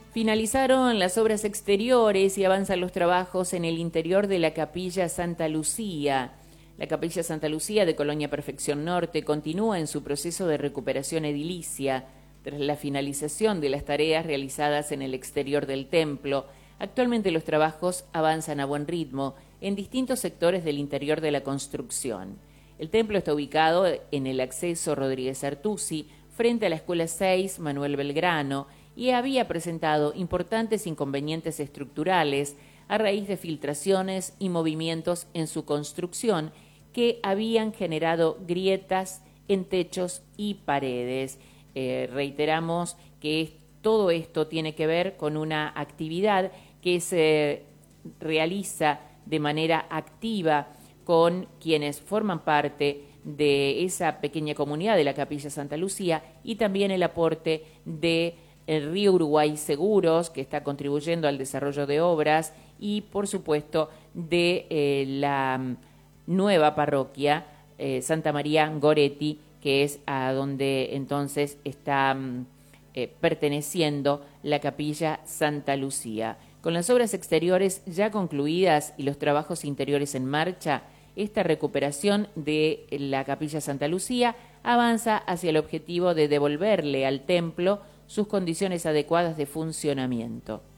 Finalizaron las obras exteriores y avanzan los trabajos en el interior de la Capilla Santa Lucía. La Capilla Santa Lucía de Colonia Perfección Norte continúa en su proceso de recuperación edilicia tras la finalización de las tareas realizadas en el exterior del templo. Actualmente los trabajos avanzan a buen ritmo en distintos sectores del interior de la construcción. El templo está ubicado en el acceso Rodríguez Artusi, frente a la Escuela 6 Manuel Belgrano, y había presentado importantes inconvenientes estructurales a raíz de filtraciones y movimientos en su construcción que habían generado grietas en techos y paredes. Reiteramos que todo esto tiene que ver con una actividad que se realiza de manera activa con quienes forman parte de esa pequeña comunidad de la Capilla Santa Lucía y también el aporte de el Río Uruguay Seguros, que está contribuyendo al desarrollo de obras, y por supuesto de la nueva parroquia Santa María Goretti, que es a donde entonces está perteneciendo la Capilla Santa Lucía. Con las obras exteriores ya concluidas y los trabajos interiores en marcha, esta recuperación de la Capilla Santa Lucía avanza hacia el objetivo de devolverle al templo sus condiciones adecuadas de funcionamiento.